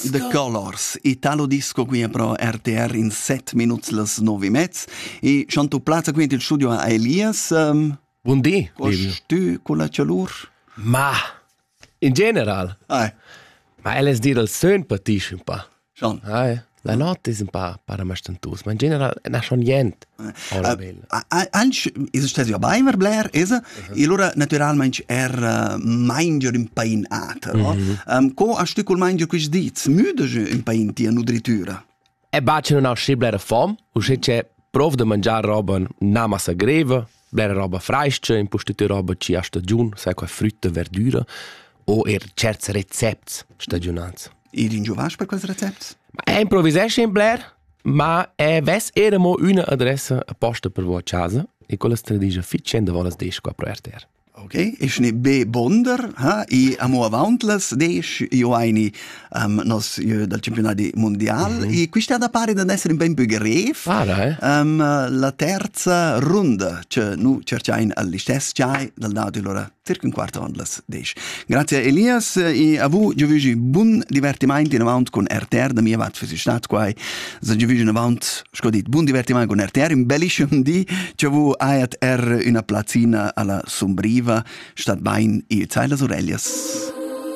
The Colors, Italo Disco qui pro RTR in 7 minuti las 9:30. E Shantu Plaza qui in studio a Elias. Buondì, tu con la calur? Ma, in general. Ma elles dir il sön patisce un pa'. Schon. La notte è un pa' paramastantus, ma in general è schon niente. Anche, is stes ja beimer Blair, esa, e allora naturalmente manger un pa in ata, no? Co a stückul manger quis dits, müde un pa in tia nutritura? Bacia non ha schi blera fom, usce c'è prov de mangiare roba na massa greva, blera roba freisce, in postute roba ci a stagiun, sai qua frutta, verdura, o certs recepts stagionats. E din giovas per quels recepts? Ma improvvisesce in Blair, ma ves eramo una adressa apposta per voi a casa e quella strategia ficenda volas desch qua pro RTR. Ok, ich ne be bonder, e amo avantlas desch io aini nos dal campionato mondiale e qui sta da pare da essere un ben più gref. La terza ronda, cioè nu cercain all'istess chai dal dato loro circa un quarto andlas desch. Grazie Elias e a voi giuvi buon divertimento in avanti con RTR da mia vat fesistat qua. Za giuvi in avanti, scodit buon divertimento con RTR, un bellissimo di che vu ayat una placina alla sombriva stat bain e Zeilas Aurelias.